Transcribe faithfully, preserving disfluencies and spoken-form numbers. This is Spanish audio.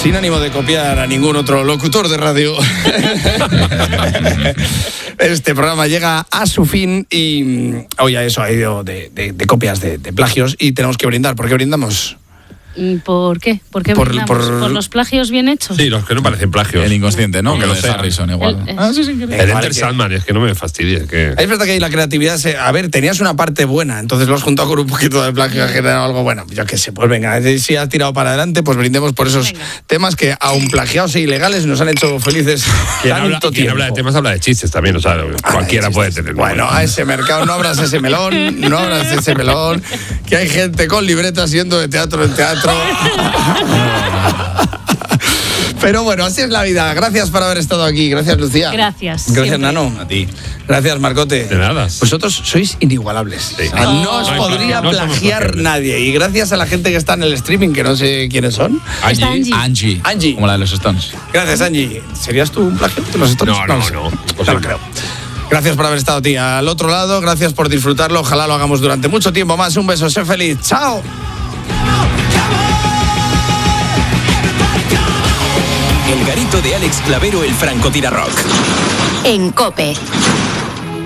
Sin ánimo de copiar a ningún otro locutor de radio, este programa llega a su fin y hoy a eso ha ido de, de, de copias, de, de plagios, y tenemos que brindar. ¿Por qué brindamos? ¿Por qué? ¿Por qué por, por, por... por los plagios bien hechos? Sí, los que no parecen plagios. El inconsciente, ¿no? Que Que lo lo de sea. Harrison igual. El, Ah, sí, sí, El Vale, Enter que- Sandman, es que no me fastidie. Que... Es verdad que ahí la creatividad se... A ver, tenías una parte buena, entonces lo has juntado con un poquito de plagio, ha generado algo bueno. Yo qué sé, pues venga, si has tirado para adelante, pues brindemos por esos Venga. temas que, aun plagiados e ilegales, nos han hecho felices Quien habla, tanto quien tiempo. habla de temas habla de chistes también, o sea, cualquiera puede tener. Bueno, a ese mercado no abras ese melón, no abras ese melón, que hay gente con libretas yendo de teatro en teatro. Pero bueno, así es la vida. Gracias por haber estado aquí. Gracias, Lucía. Gracias. Gracias, siempre. Nano. A ti. Gracias, Marcote. De nada. Vosotros sois inigualables. Sí. O sea, no os No hay podría plagio, no somos plagiar plagiables. nadie. Y gracias a la gente que está en el streaming, que no sé quiénes son. Está Angie. Angie. Angie. Como la de los Stones. Gracias, Angie. ¿Serías tú un plagio de los Stones? No, no, lo sé. no. No lo creo. Gracias por haber estado, tía. Al otro lado, gracias por disfrutarlo. Ojalá lo hagamos durante mucho tiempo más. Un beso, sé feliz. ¡Chao! El garito de Alex Clavero, el francotirador. En COPE.